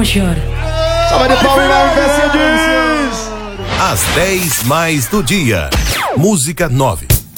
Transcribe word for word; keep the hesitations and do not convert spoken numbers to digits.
chora. Salve de palmas, Mercedes! Às dez mais do dia. Música nove.